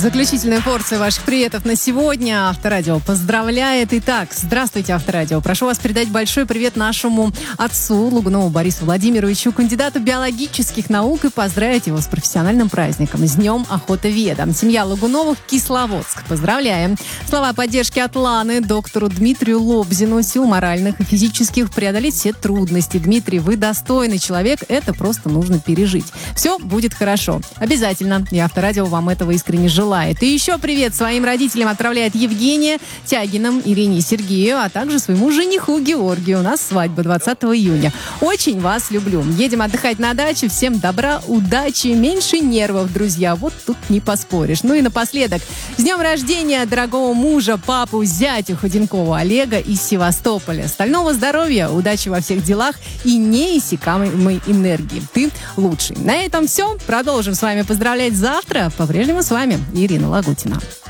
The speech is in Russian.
Заключительная порция ваших приветов на сегодня. Авторадио поздравляет. Итак, здравствуйте, Авторадио. Прошу вас передать большой привет нашему отцу Лугунову Борису Владимировичу, кандидату биологических наук, и поздравить его с профессиональным праздником, с Днем охотоведа. Семья Лугуновых, Кисловодск. Поздравляем. Слова поддержки от Ланы, доктору Дмитрию Лобзину. Сил моральных и физических преодолеть все трудности. Дмитрий, вы достойный человек. Это просто нужно пережить. Все будет хорошо. Обязательно. И Авторадио вам этого искренне желает. И еще привет своим родителям отправляет Евгения, Тягиным, Ирине и Сергею, а также своему жениху Георгию. У нас свадьба 20 июня. Очень вас люблю. Едем отдыхать на даче. Всем добра, удачи, меньше нервов, друзья. Вот тут не поспоришь. Ну и напоследок. С днем рождения дорогого мужа, папу, зятю Ходенкова Олега из Севастополя. Стального здоровья, удачи во всех делах и неиссякаемой энергии. Ты лучший. На этом все. Продолжим с вами поздравлять завтра. По-прежнему с вами Ирина Лагутина.